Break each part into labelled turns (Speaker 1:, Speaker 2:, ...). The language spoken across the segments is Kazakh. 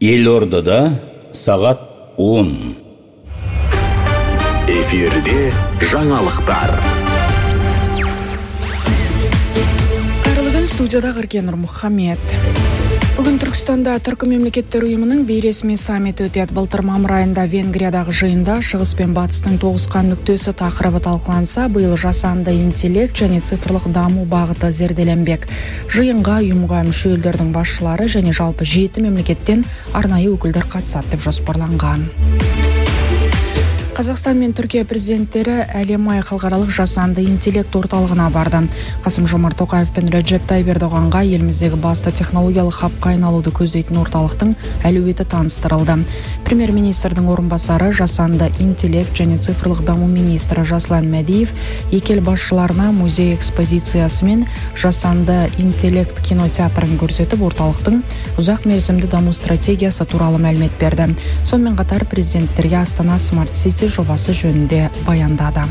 Speaker 1: Елордада сағат 10.
Speaker 2: Эфирде жаңалықтар.
Speaker 3: Қайырлы күн, студияда Ғырген Нұрмұхамед. Бүгін Түркістанда Түркі мемлекеттер ұйымының бейресми саммиті өтеді. Былтыр мамыр айында Венгриядағы жиында шығыс пен батыстың тоғысқан нүктесі тақырыбы талқыланса, биыл жасанды интеллект және цифрлық даму бағыты зерделенбек. Жиынға ұйымға мүше елдердің басшылары және жалпы 7 мемлекеттен арнайы өкілдер қатысады деп жоспарланған. Қазақстан мен Түркия президенттері Әлем-ай халықаралық жасанды интеллект орталығына барды. Қасым-Жомарт Тоқаев пен Реджеп Тайып Ердоғанға еліміздегі басты технологиялық хабқа айналуды көздейтін орталықтың әлеуеті таныстырылды. Премьер-министрдің орынбасары, жасанды интеллект және цифрлық даму министрі Жаслан Мәдиев екі ел басшыларына музей экспозициясы мен жасанды интеллект кинотеатрын көрсетіп, орталықтың ұзақ мерзімді даму стратегиясы туралы мәлімет берді. Сонымен қатар президенттерге Астана Смарт Сити жобасы жөнінде баяндады.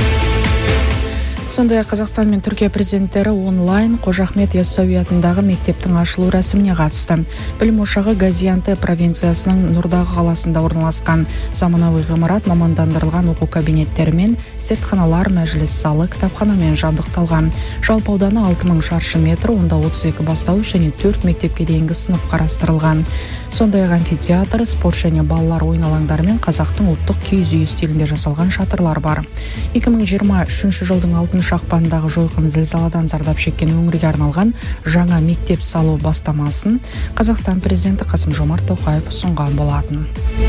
Speaker 3: Сондай Қазақстан мен Түркия президенттері онлайн Қожа Ахмет Яссауи атындағы мектептің ашылу рәсіміне қатысты. Білім ошағы Газиантеп провинциясының Нұрдағы қаласында орналасқан. Заманауи ғимарат мамандандырылған оқу кабинеттері мен зертханалар, мәжіліс залы, кітапханамен жабдықталған. Жалпы ауданы 6000 шаршы метр, онда 32 бастауыш және 4 мектепке дейінгі сынып қарастырылған. Сондай-ақ амфитеатр, спорт және балалар ойын алаңдары мен қазақтың ұлттық киіз үй стилінде жасалған шатырлар бар. 2023 жылдың 6 ақпандағы жойқын зілзаладан зардап шеккен өңірге арналған жаңа мектеп салу бастамасын Қазақстан президенті Қасым-Жомарт Тоқаев ұсынған болатын.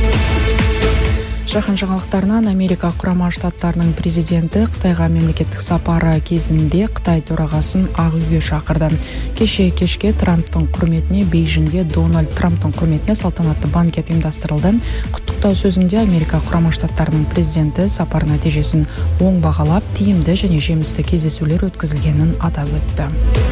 Speaker 3: Жаһан жаңалықтарынан Америка құрама штаттарының президенті Қытайға мемлекеттік сапары кезінде Қытай төрағасын Ақ үйге шақырды. Кешке Трамптың құрметіне Бейжіңде Дональд Трамптың құрметіне салтанатты банкет ұйымдастырылды. Құттықтау сөзінде Америка құрама штаттарының президенті сапар нәтижесін оң бағалап, тиімді және жемісті кездесулер өткізілгенін атап өтті.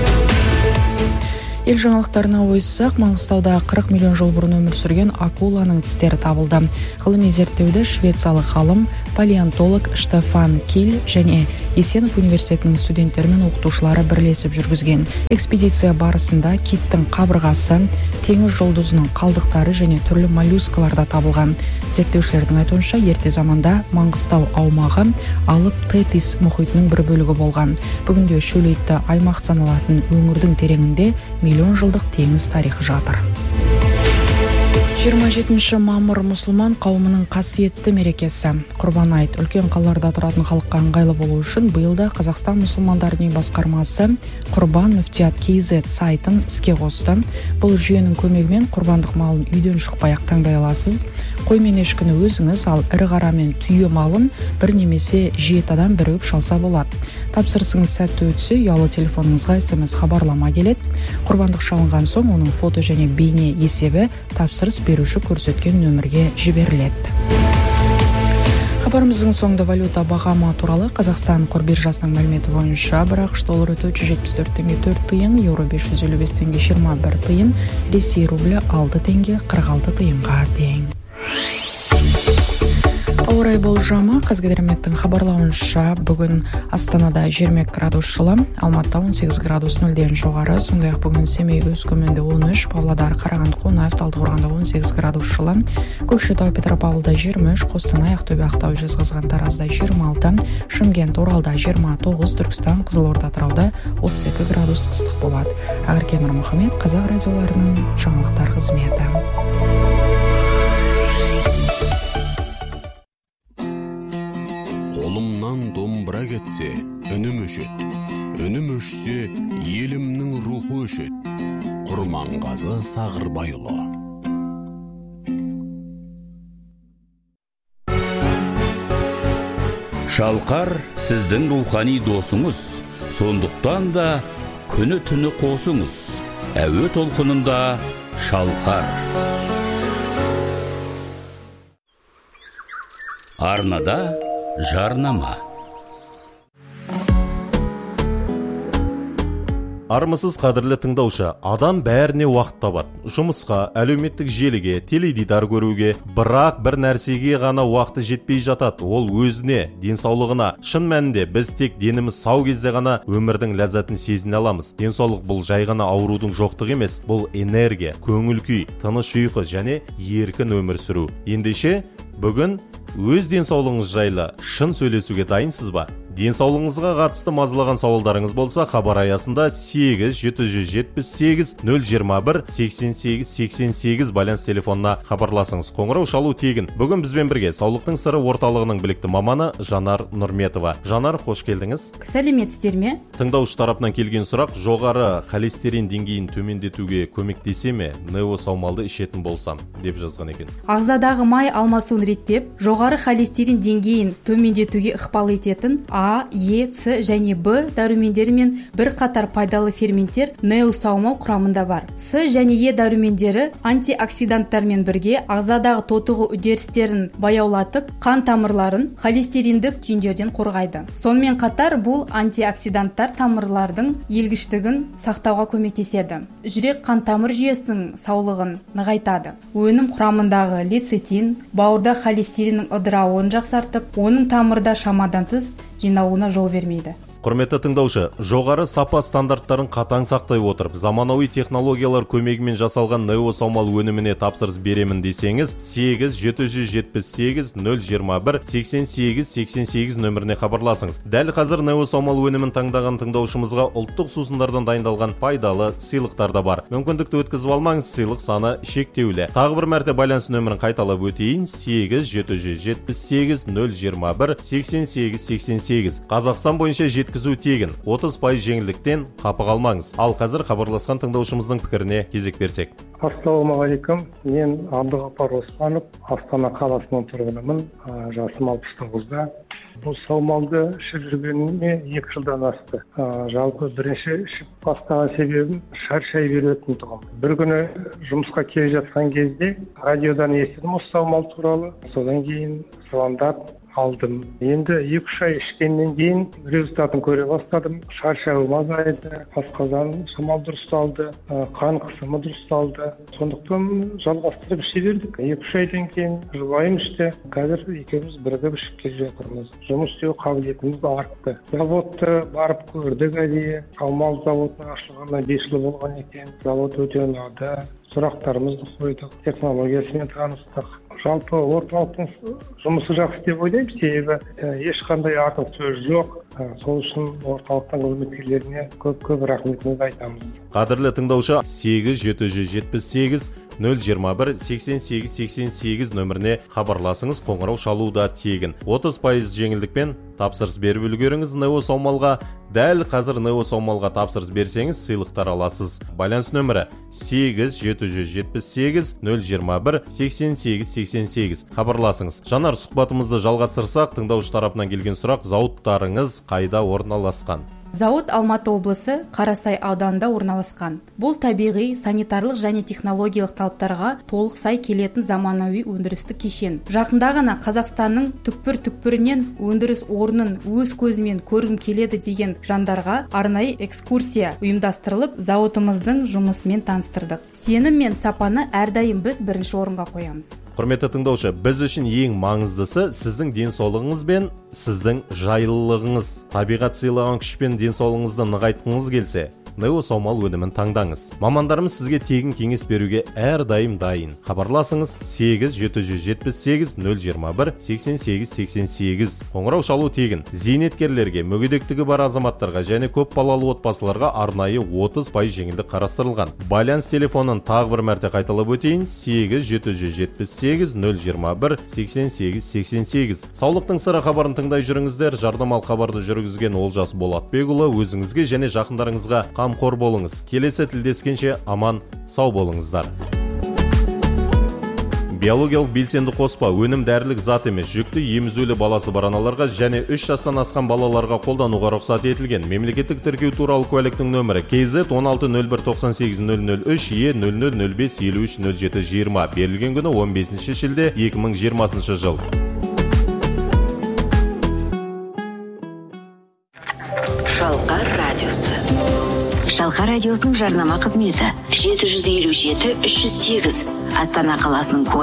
Speaker 3: Ел жаңалықтарына ойыссақ, Маңғыстауда 40 миллион жыл бұрын өмір сүрген акуланың тістері табылды. Ғылыми зерттеуді швециялық ғалым, палеонтолог Штефан Киль және Есенов университетінің студенттері мен оқытушылары бірлесіп жүргізген. Экспедиция барысында киттің қабырғасы, теңіз жұлдызының қалдықтары және түрлі моллюскаларда табылған. Зерттеушілердің айтуынша, ерте заманда Маңғыстау аумағы Алып Тетис мұхитының бір бөлігі болған. Бүгінде шөлейтті аймақ саналатын өңірдің тереңінде миллион жылдық теңіз тарихы жатыр. 27 мамыр мұсылман қауымының қасиетті мерекесі. Құрбан айт, үлкен қалаларда тұратын халыққа ыңғайлы болу үшін биылда Қазақстан мұсылмандарының басқармасы Құрбан Мүфтият KZ сайтын іске қосты. Бұл жүйенің көмегімен құрбандық малын үйден шықпай-ақ таңдай аласыз. Қой мен ешкіні өзіңіз, ал ірі қара мен түйе малын бір немесе 7 адам бірігіп шалса болады. Тапсырысыңыз сәтті өтсе, ұялы телефоныңызға SMS хабарлама келеді. Құрбандық шалынған соң, оның фото және бейне есебі тапсырыс беруші көрсеткен нөмірге жіберіледі. Хабарымыздың соңында валюта бағамы туралы. Қазақстан қор биржасының мәліметі бойынша бір ақш доллары 474 теңге 4 тиын, еуро 555 теңге 21 тиын, Ресей рублі 6 теңге 46 тиынға тең. Ауа райы болжамы. Қазгидрометтің хабарлауынша, бүгін Астанада 20 градус жылы, Алматыда 18 градус 0-ден жоғары, сондай-ақ бүгін Семей, Өскеменде 13, Павлодар, Қарағанды, Қонаев, Талдықорғанда 18 градус жылы, Көкшетау, Петропавлда 23, Қостанай, Ақтөбе, Ақтау, Жезқазған, Таразда 26, Шымкент, Оралда 29, Түркістан, Қызылорда, Атырауда 32 градус ыстық болады. Ғырген Нұрмұхамед, Қазақ радиоларының жаңалықтар қызметі.
Speaker 4: Қолымнан домбыра кетсе, үнім өшет. Үнім өшсе, елімнің рухы өшет. Құрманғазы Сағырбайұлы.
Speaker 1: Шалқар сіздің рухани досыңыз. Сондықтан да күні түні қосыңыз. Әуе толқынында Шалқар. Арнада жарнама.
Speaker 5: Армысыз қадірлі тыңдаушы, адам бәріне уақыт табады. Жұмысқа, әлеуметтік желіге, теледидар көруге, бірақ бір нәрсеге ғана уақыты жетпей жатады. Ол өзіне, денсаулығына. Шын мәнінде біз тек деніміз сау кезде ғана өмірдің ләззатын сезіне аламыз. Денсаулық бұл жай ғана аурудың жоқтығы емес, бұл энергия, көңіл күй, тыныш ұйқы және еркін өмір сүру. Ендеше, бүгін өз денсаулығыңыз жайлы шын сөйлесуге дайынсыз ба? Денсаулығыңызға қатысты мазалаған сауалдарыңыз болса, хабар аясында 8-778-021-88-88 байланыс телефонына хабарласыңыз. Қоңырау шалу тегін. Бүгін бізбен бірге Саулықтың сыры орталығының білікті маманы Жанар Нұрметова. Жанар, қош келдіңіз.
Speaker 6: Сәлеметсіздер ме?
Speaker 5: Тыңдаушы тарапынан келген сұрақ: жоғары холестерин деңгейін төмендетуге көмектесе ме, нео саумалды ішетін болсам, деп жазған екен.
Speaker 6: Ағзадағы май алмасуын реттеп, жоғары холестерин деңгейін төмендетуге ықпал ететін А, Е, С және Б дәрумендері мен бір қатар пайдалы ферменттер неосаумал құрамында бар. С және Е дәрумендері антиоксиданттармен бірге ағзадағы тотығу үдерістерін баяулатып, қан тамырларын холестериндік түйіндерден қорғайды. Сонымен қатар бұл антиоксиданттар тамырлардың елгіштігін сақтауға көмектеседі. Жүрек қан тамыр жүйесінің саулығын нығайтады. Өнім құрамындағы лецитин бауырда холестериннің ыдырауын жақсартып, оның тамырда шамадан тыс жинауына жол бермейді.
Speaker 5: Құрметті тыңдаушы, жоғары сапа стандарттарын қатаң сақтай отырып, заманауи технологиялар көмегімен жасалған неосаумал өніміне тапсырыс беремін десеңіз, 8-778-021-88-88 нөміріне хабарласыңыз. Дәл қазір неосаумал өнімін таңдаған тыңдаушымызға ұлттық сусындардан дайындалған пайдалы сыйлықтар да бар. Мүмкіндікті өткізіп алмаңыз, сыйлық саны шектеулі. Тағы бір мәрте байланыс нөмірін қайталап өтейін: 8-778-021-88-88. Қазақстан бойынша жеткізу тегін, 30% жеңілдіктен қапы қалмаңыз. Ал қазір хабарласқан тыңдаушымыздың пікіріне кезек берсек.
Speaker 7: Ассалаумағалейкум, мен Абдығапар Оспанов, Астана қаласының тұрғынымын, жасым 69-да. Бұл саумалды ішіп жүргеніме 2 жылдан асты. Жалпы бірінші ішіп бастаған себебім шаршай беретін тұғым. Bir күні жұмысқа келе жатқан кезде радиодан естідім осы саумал туралы. Содан кейін звондап алдым. Енді 2-3 ай ішкеннен кейін результатын көре бастадым. Шаршауым азайды, асқазан шамал дұрысталды, қан қысымы дұрысталды. Сондықтан жалғастырып іше бердік. 2-3 айдан кейін жұбайым ішті. Қазір екеуміз бірігіп ішіп келе жатырмыз. Жұмыс істеу қабілетіміз артты. Заводты барып көрдік әдейі. Саумал заводының ашылғанына 5 жыл болған екен. Завод өте ұнады. Сұрақтарымызды қойдық. Технологиясымен таныстық. Жалпы орталықтың жұмысы жақсы деп ойлаймын, себебі ешқандай артық сөз жоқ. Сол үшін орталықтың қызметкерлеріне көп рахметімізді айтамыз.
Speaker 5: Қадірлі тыңдаушы, 8-778-021-88-88 нөміріне хабарласыңыз. Қоңырау шалу да тегін. 30% жеңілдікпен тапсырыс беріп үлгеріңіз неосаумалға. Дәл қазір неосаумалға тапсырыс берсеңіз, сыйлықтар аласыз. Байланыс нөмірі 8-778-021-88-88. Хабарласыңыз. Жанар, сұхбатымызды жалғастырсақ, тыңдаушы тарапынан келген сұрақ: зауыттарыңыз қайда орналасқан?
Speaker 6: Зауыт Алматы облысы Қарасай ауданында орналасқан. Бұл табиғи, санитарлық және технологиялық талаптарға толық сай келетін заманауи өндірістік кешен. Жақында ғана Қазақстанның түкпір-түкпірінен өндіріс орнын өз көзімен көргім келеді деген жандарға арнайы экскурсия ұйымдастырылып, зауытымыздың жұмысымен таныстырдық. Сенім мен сапаны әрдайым біз бірінші орынға қоямыз.
Speaker 5: Құрметті тыңдаушы, біз үшін ең маңыздысы сіздің денсаулығыңыз бен сіздің жайлылығыңыз. Табиғат сыйлаған күшпен денсаулығыңызды нығайтқыңыз келсе, неосаумал өнімін таңдаңыз. Мамандарымыз сізге тегін кеңес беруге әрдайым дайын. Хабарласыңыз 8-778-021-88-88. Қоңырау шалу тегін. Зейнеткерлерге, мүгедектігі бар азаматтарға және көп балалы отбасыларға арнайы 30% жеңілдік қарастырылған. Байланыс телефонын тағы бір мәрте қайталап өтейін: 8-778-021-88-88. Саулықтың сыры хабарын тыңдай жүріңіздер. Жарнамалық хабарды жүргізген Олжас Болатбекұлы. Өзіңізге және жақындарыңызға қамқор болыңыз. Келесі тілдескенше аман, сау болыңыздар. Биологиялық белсенді қоспа өнім дәрілік зат емес, жүкті емізулі баласы бар аналарға және 3 жастан асқан балаларға қолдануға рұқсат етілген. Мемлекеттік тіркеу туралы куәліктің нөмірі KZ 160198-003 E0005530720. Берілген күні 15 шілде 2020 жыл.
Speaker 8: Шалқар радиосының жарнама қызметі 757 308 Астана қаласының